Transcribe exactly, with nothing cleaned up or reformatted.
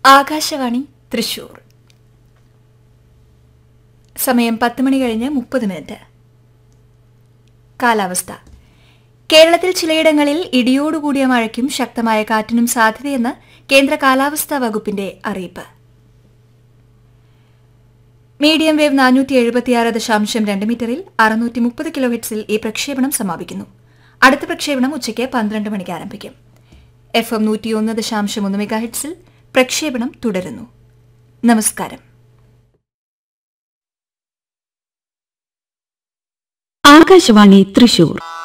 ആകാശവാണി തൃശൂർ. സമയം പത്ത് മണി കഴിഞ്ഞ് മുപ്പത് മിനിറ്റ്. കാലാവസ്ഥ. കേരളത്തിൽ ചിലയിടങ്ങളിൽ ഇടിയോടുകൂടിയ മഴയ്ക്കും ശക്തമായ കാറ്റിനും സാധ്യതയെന്ന് കേന്ദ്ര കാലാവസ്ഥാ വകുപ്പിന്റെ അറിയിപ്പ്. മീഡിയം വേവ് നാനൂറ്റി എഴുപത്തിയാറ് ദശാംശം രണ്ട് മീറ്ററിൽ അറുന്നൂറ്റി മുപ്പത് കിലോ ഹെർട്സിൽ ഈ പ്രക്ഷേപണം സമാപിക്കുന്നു. അടുത്ത പ്രക്ഷേപണം ഉച്ചയ്ക്ക് പന്ത്രണ്ട് മണിക്ക് ആരംഭിക്കും. എഫ് എം നൂറ്റിയൊന്ന് ദശാംശം ഒന്ന് മെഗാ ഹെർട്സിൽ പ്രക്ഷേപണം തുടരുന്നു. നമസ്കാരം. ആകാശവാണി തൃശൂർ.